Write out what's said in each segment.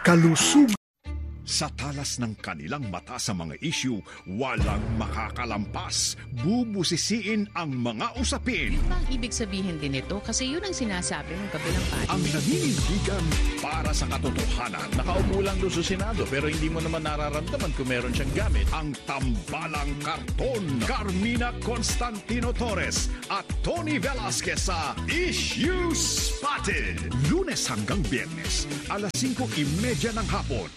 kalusug. Sa talas ng kanilang mata sa mga issue, walang makakalampas. Bubusisiin ang mga usapin. Yun ba ang ibig sabihin din ito? Kasi yun ang sinasabi ng kabilang party. Ang naninindigan para sa katotohanan. Nakaupo lang doon sa Senado pero hindi mo naman nararamdaman kung meron siyang gamit. Ang tambalang karton. Carmina Constantino Torres at Tony Velasquez sa Issue Spotted. Lunes hanggang Biyernes, alas 5:30 ng hapon.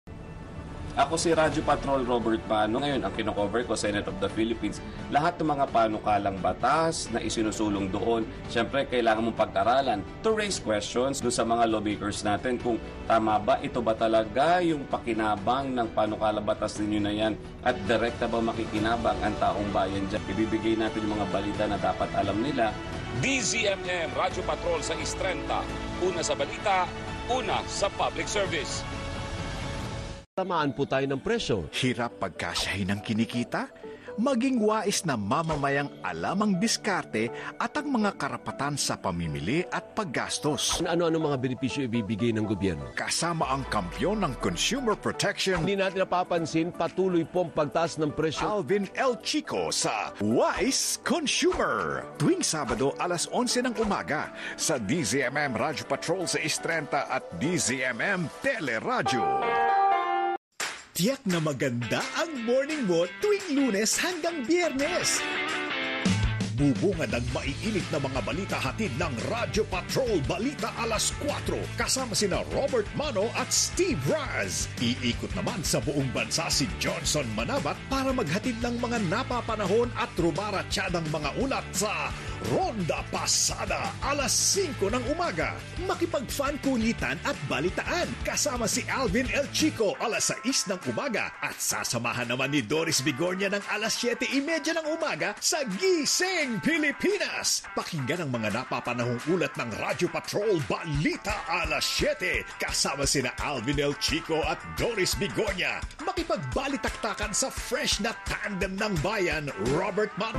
Ako si Radyo Patrol Robert Pano. Ngayon, ang kinocover ko, Senate of the Philippines. Lahat ng mga panukalang batas na isinusulong doon, syempre, kailangan mong pag-aralan to raise questions doon sa mga lawmakers natin kung tama ba, ito ba talaga yung pakinabang ng panukalang batas ninyo na yan at direkta ba makikinabang ang taong bayan dyan. Ibibigay natin yung mga balita na dapat alam nila. DZMM Radyo Patrol sa Istrenta. Una sa balita, una sa public service. Tamaan po tayo ng presyo. Hirap pagkasyahin ng kinikita? Maging wais na mamamayang alam ang diskarte at ang mga karapatan sa pamimili at paggastos. Ano-ano mga benepisyo ibibigay ng gobyerno? Kasama ang kampyon ng consumer protection, Hindi natin napapansin, patuloy po ang pagtaas ng presyo. Alvin L. Chico sa Wise Consumer. Tuwing Sabado, alas 11 ng umaga sa DZMM Radyo Patrol sa Istrenta at DZMM Teleradyo. Tiyak na maganda ang morning mo tuwing Lunes hanggang Biyernes. Bubungad ang maiinit na mga balita hatid ng Radyo Patrol Balita alas 4 kasama sina Robert Mano at Steve Raz. Iikot naman sa buong bansa si Johnson Manabat para maghatid ng mga napapanahon at rumaratsyadang mga ulat sa Ronda Pasada alas 5 ng umaga. Makipag-fan kulitan at balitaan kasama si Alvin El Chico alas 6 ng umaga at sasamahan naman ni Doris Bigornia ng alas 7:30 ng umaga sa Gising Pilipinas. Pakinggan ang mga napapanahong ulat ng Radyo Patrol Balita alas 7 kasama sina Alvin El Chico at Doris Bigornia. Makipagbalitaktakan sa fresh na tandem ng bayan, Robert Man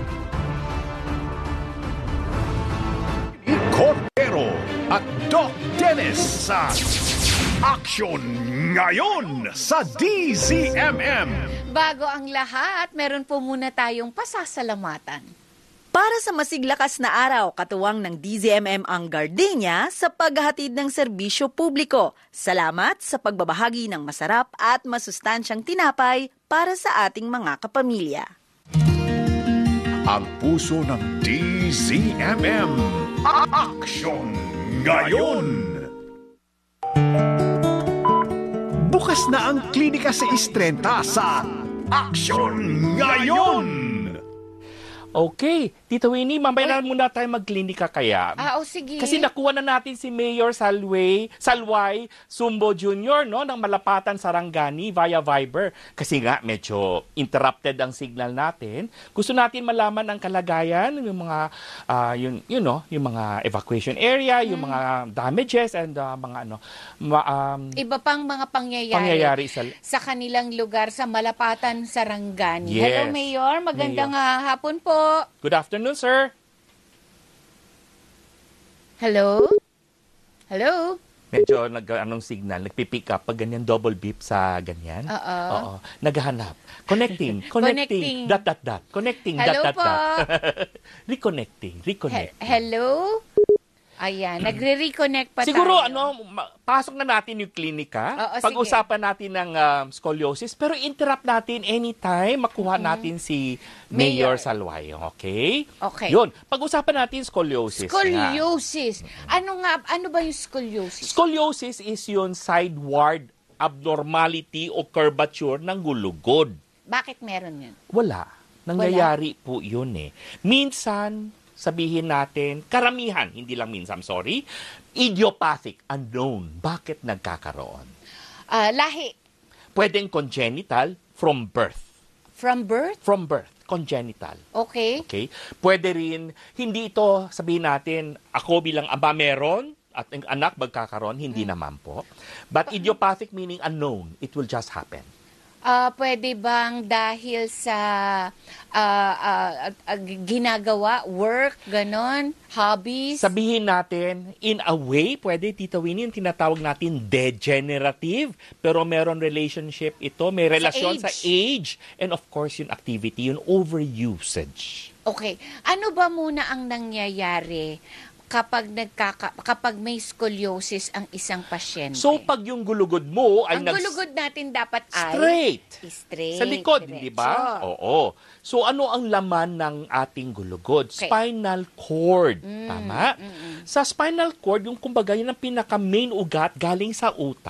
Cordero at Doc Dennis sa Action Ngayon sa DZMM. Bago ang lahat, meron po muna tayong pasasalamatan. Para sa masiglakas na araw, katuwang ng DZMM ang Gardenia sa paghahatid ng serbisyo publiko. Salamat sa pagbabahagi ng masarap at masustansyang tinapay para sa ating mga kapamilya. Ang puso ng DZMM. Action Ngayon! Bukas na ang klinika sa Istrenta sa Action Ngayon! Okay, Tito Winnie, mamaya na muna tayo magklinika kaya. Sige. Kasi nakuha na natin si Mayor Salway Sumbo Jr. no, ng Malapatan, Sarangani via Viber. Kasi nga medyo interrupted ang signal natin. Gusto natin malaman ang kalagayan, yung mga yung mga evacuation area, yung mga damages and mga iba pang mga pangyayari sa kanilang lugar sa Malapatan, Sarangani. Yes. Hello Mayor, magandang hapon po. Good afternoon, sir. Hello? Hello? Medyo anong signal, nagpipick up pag ganyan double beep sa ganyan. Oo. Naghahanap. Connecting. Connecting. Dot. Connecting. Hello Dot. Reconnecting. Hello? Ayan, nagre-reconnect pa Siguro, tayo. pasok na natin yung klinika. Pag-usapan natin ng scoliosis. Pero interrupt natin anytime makuha natin si Mayor Salwayo. Okay? Okay. Yun. Pag-usapan natin scoliosis. Scoliosis. Ano ba yung scoliosis? Scoliosis is yung sideward abnormality o curvature ng gulugod. Bakit meron yun? Wala. Nangyayari po yun eh. Minsan, sabihin natin, karamihan, hindi lang minsan, idiopathic, unknown. Bakit nagkakaroon? Lahi. Pwedeng congenital from birth. From birth? From birth, congenital. Okay. Pwede rin, hindi ito, sabihin natin, ako bilang ama meron, at ang anak magkakaroon, hindi naman po. But idiopathic meaning unknown, it will just happen. Pwede bang dahil sa ginagawa, work, ganon, hobbies? Sabihin natin, in a way, pwede, Tita Winnie, yung tinatawag natin degenerative. Pero meron relationship ito, may relasyon sa age. And of course, yung activity, yung overusage. Okay. Ano ba muna ang nangyayari kapag may scoliosis ang isang pasyente? So, pag yung gulugod mo ay ang gulugod natin dapat ay straight. Sa likod, hindi ba? Oo. So, ano ang laman ng ating gulugod? Okay. Spinal cord. Tama? Sa spinal cord, yung kumbaga, yun ang pinaka-main ugat galing sa utak.